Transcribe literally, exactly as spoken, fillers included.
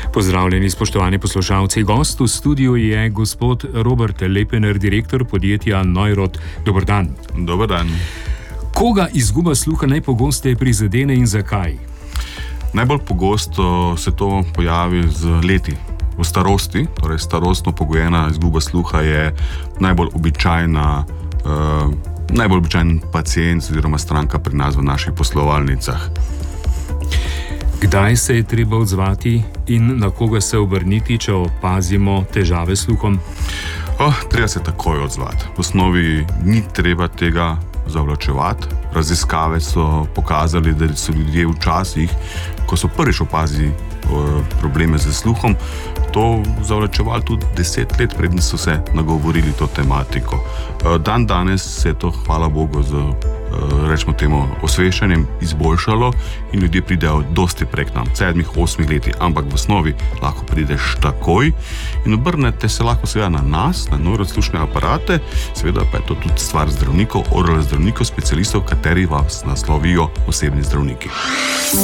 Pozdravljeni, spoštovani poslušalci. Gost v studiu je gospod Robert Lepener, direktor podjetja Neurot. Dober dan. Dober dan. Koga izguba sluha najpogosteje prizadene in zakaj? Najbolj pogosto se to pojavi z leti. V starosti, torej starostno pogojena izguba sluha je najbolj običajna, uh, najbolj običajen pacient oziroma stranka pri nas v naših poslovalnicah. Kdaj se je treba odzvati in na koga se obrniti, če opazimo težave s sluhom? Oh, treba se takoj odzvati. V osnovi ni treba tega zavlačevati. Raziskave so pokazali, da so ljudje včasih, ko so prvič opazili probleme z sluhom, to zavlačevali tudi deset let, preden so se nagovorili to tematiko. Dan danes se je to, hvala Bogu, z rečemo temu osveščanjem izboljšalo in ljudje pridejo dosti prek nam, sedmih, osmih leti, ampak v osnovi lahko prideš takoj in obrnete se lahko seveda na nas, na neuroslušne aparate, seveda pa je to tudi stvar zdravnikov, oral zdravnikov, specialistov, kateri vas naslovijo osebni zdravniki.